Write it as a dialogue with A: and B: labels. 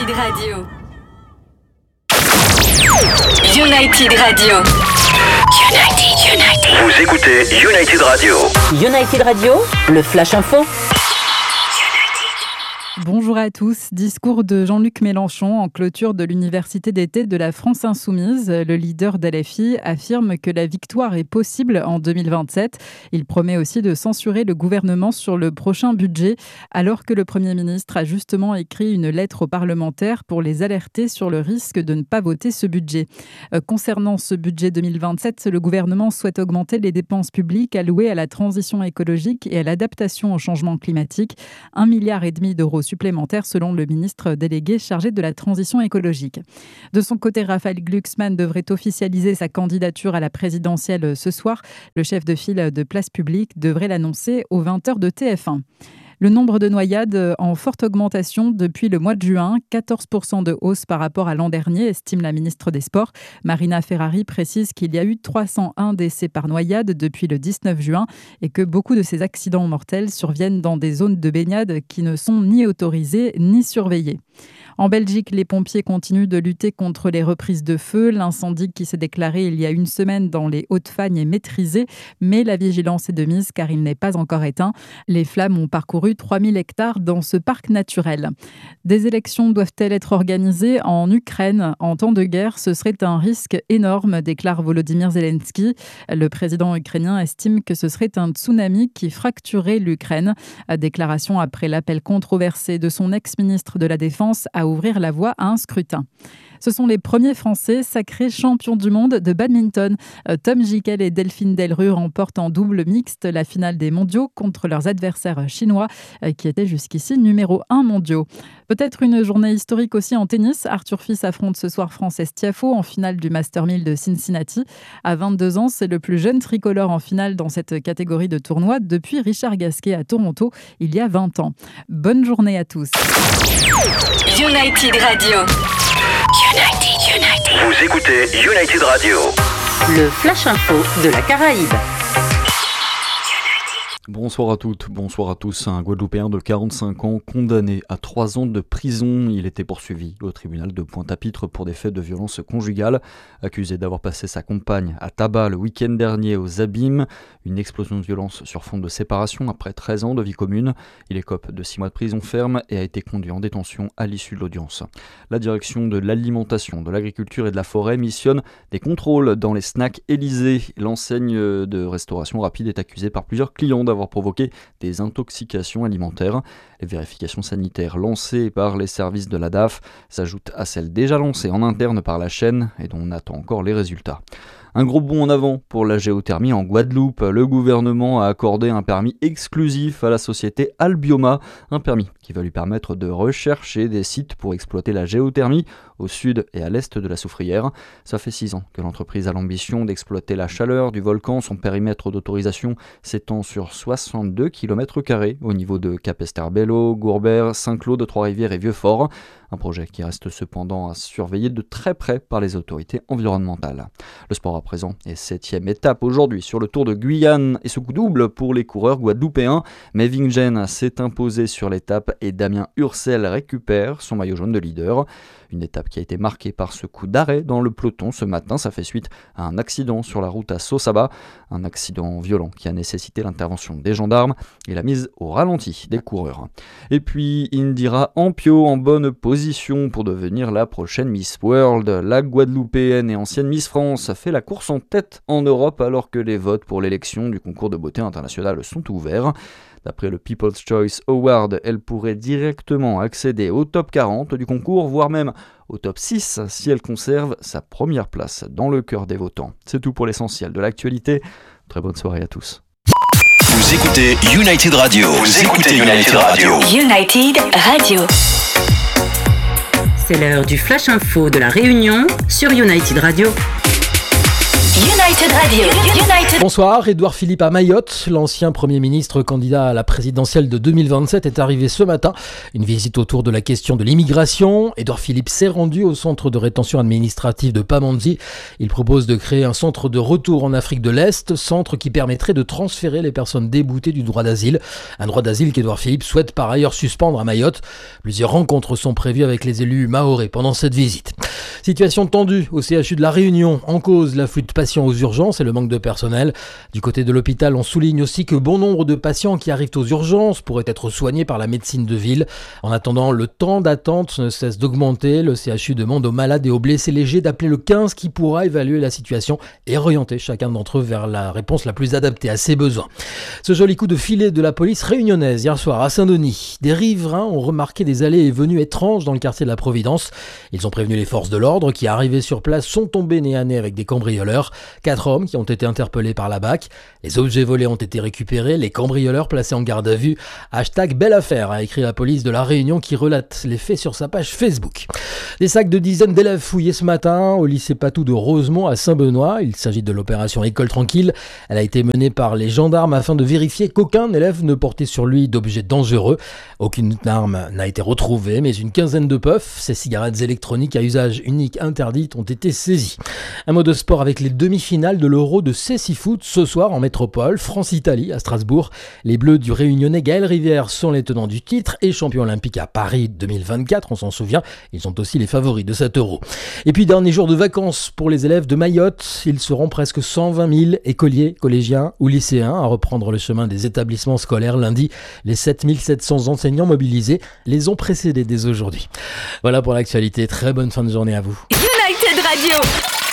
A: United Radio. United Radio. United.
B: Vous écoutez United Radio.
C: United Radio, le Flash Info.
D: Bonjour à tous. Discours de Jean-Luc Mélenchon en clôture de l'Université d'été de la France Insoumise. Le leader d'LFI affirme que la victoire est possible en 2027. Il promet aussi de censurer le gouvernement sur le prochain budget, alors que le Premier ministre a justement écrit une lettre aux parlementaires pour les alerter sur le risque de ne pas voter ce budget. Concernant ce budget 2027, le gouvernement souhaite augmenter les dépenses publiques allouées à la transition écologique et à l'adaptation au changement climatique. 1,5 milliard d'euros supplémentaires selon le ministre délégué chargé de la transition écologique. De son côté, Raphaël Glucksmann devrait officialiser sa candidature à la présidentielle ce soir. Le chef de file de Place Publique devrait l'annoncer aux 20h de TF1. Le nombre de noyades en forte augmentation depuis le mois de juin, 14% de hausse par rapport à l'an dernier, estime la ministre des Sports. Marina Ferrari précise qu'il y a eu 301 décès par noyade depuis le 19 juin et que beaucoup de ces accidents mortels surviennent dans des zones de baignade qui ne sont ni autorisées ni surveillées. En Belgique, les pompiers continuent de lutter contre les reprises de feu. L'incendie qui s'est déclaré il y a une semaine dans les Hauts-de-Fagne est maîtrisé, mais la vigilance est de mise car il n'est pas encore éteint. Les flammes ont parcouru 3000 hectares dans ce parc naturel. Des élections doivent-elles être organisées en Ukraine en temps de guerre? Ce serait un risque énorme, déclare Volodymyr Zelensky. Le président ukrainien estime que ce serait un tsunami qui fracturerait l'Ukraine. Déclaration après l'appel controversé de son ex-ministre de la Défense à ouvrir la voie à un scrutin. Ce sont les premiers Français sacrés champions du monde de badminton. Tom Jikel et Delphine Delrue remportent en double mixte la finale des mondiaux contre leurs adversaires chinois qui étaient jusqu'ici numéro 1 mondiaux. Peut-être une journée historique aussi en tennis. Arthur Fils affronte ce soir Frances Tiafoe en finale du Master 1000 de Cincinnati. À 22 ans, c'est le plus jeune tricolore en finale dans cette catégorie de tournoi depuis Richard Gasquet à Toronto il y a 20 ans. Bonne journée à tous.
A: United Radio. United.
B: Vous écoutez United Radio.
C: Le Flash Info de la Caraïbe.
E: Bonsoir à toutes, bonsoir à tous. Un Guadeloupéen de 45 ans condamné à 3 ans de prison. Il était poursuivi au tribunal de Pointe-à-Pitre pour des faits de violence conjugale. Accusé d'avoir passé sa compagne à tabac le week-end dernier aux Abîmes. Une explosion de violence sur fond de séparation après 13 ans de vie commune. Il écope de 6 mois de prison ferme et a été conduit en détention à l'issue de l'audience. La direction de l'alimentation, de l'agriculture et de la forêt missionne des contrôles dans les snacks Élysée. L'enseigne de restauration rapide est accusée par plusieurs clients d'avoir provoqué des intoxications alimentaires. Les vérifications sanitaires lancées par les services de la DAF s'ajoutent à celles déjà lancées en interne par la chaîne et dont on attend encore les résultats. Un gros bond en avant pour la géothermie en Guadeloupe. Le gouvernement a accordé un permis exclusif à la société Albioma, un permis qui va lui permettre de rechercher des sites pour exploiter la géothermie au sud et à l'est de la Soufrière. Ça fait 6 ans que l'entreprise a l'ambition d'exploiter la chaleur du volcan. Son périmètre d'autorisation s'étend sur 62 km² au niveau de Cap-Esterbello, Gourbert, Saint-Claude, Trois-Rivières et Vieux-Fort. Un projet qui reste cependant à surveiller de très près par les autorités environnementales. Le sport à présent est 7e étape aujourd'hui sur le Tour de Guyane et ce coup double pour les coureurs guadeloupéens. Mevingen s'est imposé sur l'étape et Damien Ursel récupère son maillot jaune de leader. Une étape qui a été marquée par ce coup d'arrêt dans le peloton ce matin. Ça fait suite à un accident sur la route à Sosaba. Un accident violent qui a nécessité l'intervention des gendarmes et la mise au ralenti des coureurs. Et puis Indira Ampio en bonne position pour devenir la prochaine Miss World. La Guadeloupéenne et ancienne Miss France fait la course en tête en Europe alors que les votes pour l'élection du concours de beauté international sont ouverts. D'après le People's Choice Award, elle pourrait directement accéder au top 40 du concours, voire même au top 6 si elle conserve sa première place dans le cœur des votants. C'est tout pour l'essentiel de l'actualité. Très bonne soirée à tous.
B: Vous écoutez United Radio. Vous écoutez United Radio.
A: United Radio.
C: C'est l'heure du Flash Info de la Réunion sur United Radio.
A: United Radio. United.
F: Bonsoir, Édouard Philippe à Mayotte. L'ancien Premier ministre candidat à la présidentielle de 2027 est arrivé ce matin. Une visite autour de la question de l'immigration. Édouard Philippe s'est rendu au centre de rétention administrative de Pamandzi. Il propose de créer un centre de retour en Afrique de l'Est, centre qui permettrait de transférer les personnes déboutées du droit d'asile. Un droit d'asile qu'Édouard Philippe souhaite par ailleurs suspendre à Mayotte. Plusieurs rencontres sont prévues avec les élus mahorais pendant cette visite. Situation tendue au CHU de La Réunion. En cause, l'afflux de patients aux urgences et le manque de personnel. Du côté de l'hôpital, on souligne aussi que bon nombre de patients qui arrivent aux urgences pourraient être soignés par la médecine de ville. En attendant, le temps d'attente ne cesse d'augmenter. Le CHU demande aux malades et aux blessés légers d'appeler le 15 qui pourra évaluer la situation et orienter chacun d'entre eux vers la réponse la plus adaptée à ses besoins. Ce joli coup de filet de la police réunionnaise hier soir à Saint-Denis. Des riverains ont remarqué des allées et venues étranges dans le quartier de la Providence. Ils ont prévenu les forces de l'ordre qui, arrivés sur place, sont tombés nez à nez avec des cambrioleurs. 4 hommes qui ont été interpellés par la BAC. Les objets volés ont été récupérés, les cambrioleurs placés en garde à vue. Belle affaire, a écrit la police de La Réunion qui relate les faits sur sa page Facebook. Des sacs de dizaines d'élèves fouillés ce matin au lycée Patou de Rosemont à Saint-Benoît. Il s'agit de l'opération École Tranquille. Elle a été menée par les gendarmes afin de vérifier qu'aucun élève ne portait sur lui d'objets dangereux. Aucune arme n'a été retrouvée, mais une quinzaine de puffs, ces cigarettes électroniques à usage unique interdites, ont été saisies. Un mot de sport avec les demi-finales de l'Euro de Cécifoot ce soir en métropole, France-Italie à Strasbourg. Les Bleus du Réunionnais Gaël Rivière sont les tenants du titre et champions olympiques à Paris 2024, on s'en souvient. Ils sont aussi les favoris de cet Euro. Et puis dernier jour de vacances pour les élèves de Mayotte. Ils seront presque 120 000 écoliers, collégiens ou lycéens à reprendre le chemin des établissements scolaires lundi. Les 7 700 enseignants mobilisés les ont précédés dès aujourd'hui. Voilà pour l'actualité. Très bonne fin de journée à vous.
A: United Radio.